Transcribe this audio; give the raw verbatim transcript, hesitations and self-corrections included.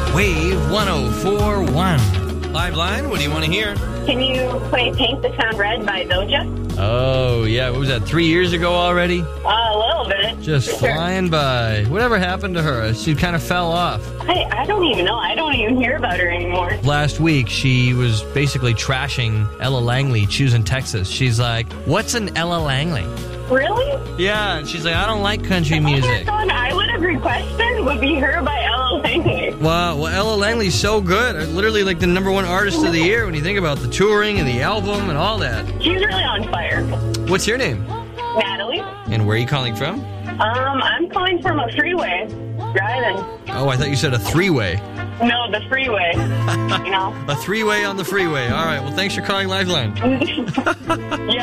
Wave one oh four point one. Live line, what do you want to hear? Can you play Paint the Town Red by Doja? Oh, yeah. What was that, three years ago already? Uh, a little bit. Just Sure. flying by. Whatever happened to her? She kind of fell off. I, I don't even know. I don't even hear about her anymore. Last week, she was basically trashing Ella Langley, choosing Texas. She's like, what's an Ella Langley? Really? Yeah, and she's like, I don't like country The only music. song I would have requested would be her by Ella Langley. Wow, well, Ella Langley's so good. Literally like the number one artist of the year when you think about the touring and the album and all that. She's really on fire. What's your name? Natalie? And where are you calling from? Um, I'm calling from a freeway. Driving. Oh, I thought you said a three-way. No, the freeway. You know? A three-way on the freeway. All right, well, thanks for calling Lifeline. Yeah.